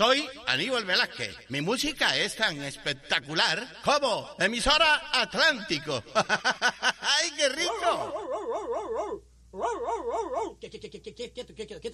Soy Aníbal Velázquez. Mi música es tan espectacular como Emisora Atlántico. ¡Ay, qué rico! Quieto.